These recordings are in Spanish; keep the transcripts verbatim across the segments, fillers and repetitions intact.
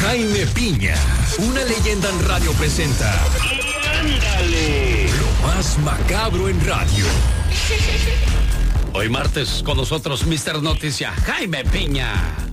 Jaime Piña, una leyenda en radio presenta. ¡Y ándale! Lo más macabro en radio. Hoy martes con nosotros mister Noticia, Jaime Piña.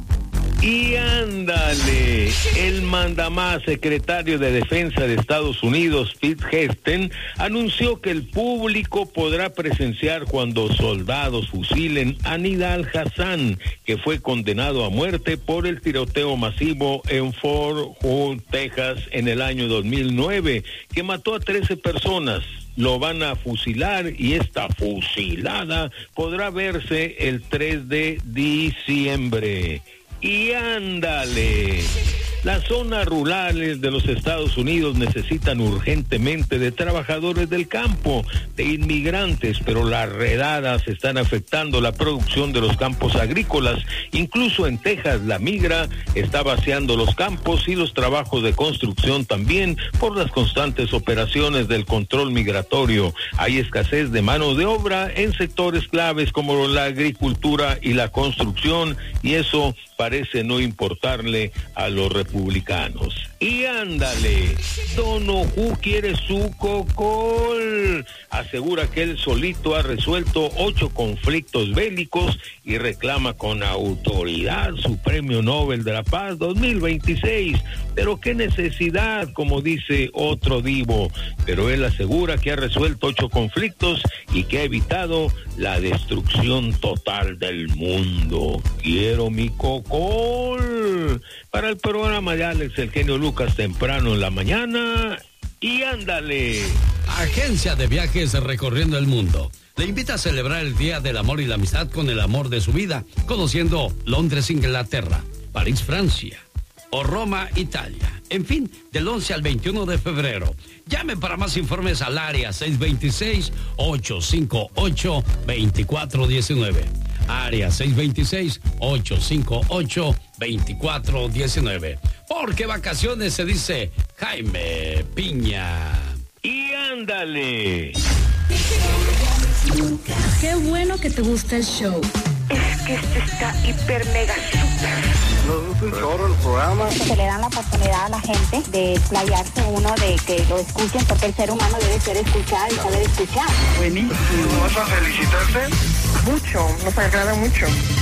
Y ándale, el mandamás secretario de Defensa de Estados Unidos, Pete Hegseth, anunció que el público podrá presenciar cuando soldados fusilen a Nidal Hasan, que fue condenado a muerte por el tiroteo masivo en Fort Hood, Texas, en el año dos mil nueve, que mató a trece personas. Lo van a fusilar y esta fusilada podrá verse el tres de diciembre. Y ándale, las zonas rurales de los Estados Unidos necesitan urgentemente de trabajadores del campo, de inmigrantes, pero las redadas están afectando la producción de los campos agrícolas. Incluso en Texas la migra está vaciando los campos y los trabajos de construcción también por las constantes operaciones del control migratorio. Hay escasez de mano de obra en sectores claves como la agricultura y la construcción, y eso parece no importarle a los republicanos. Y ándale, Don Ojú quiere su cocol. Asegura que él solito ha resuelto ocho conflictos bélicos y reclama con autoridad su Premio Nobel de la Paz dos mil veintiséis. Pero qué necesidad, como dice otro divo. Pero él asegura que ha resuelto ocho conflictos y que ha evitado la destrucción total del mundo. Quiero mi cocol. Para el programa de Alex El Genio Lucas temprano en la mañana. Y ándale. Agencia de Viajes Recorriendo el Mundo le invita a celebrar el Día del Amor y la Amistad con el amor de su vida, conociendo Londres, Inglaterra, París, Francia o Roma, Italia. En fin, del once al veintiuno de febrero. Llame para más informes al área seis dos seis, ocho cinco ocho, dos cuatro uno nueve. Área seis dos seis, ocho cinco ocho, dos cuatro uno nueve. Porque vacaciones se dice Jaime Piña. Y ándale. Qué bueno que te gusta el show. Es que este está hiper mega super. Nos gusta un chorro el programa. Se le dan la oportunidad a la gente de explayarse uno, de que lo escuchen, porque el ser humano debe ser escuchado y saber escuchar. Buenísimo. ¿Vas a felicitarte? Mucho, nos agrada mucho.